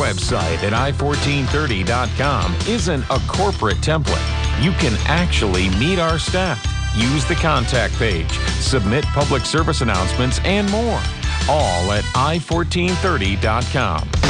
website at i1430.com isn't a corporate template. You can actually meet our staff, use the contact page, submit public service announcements, and more. All at i1430.com.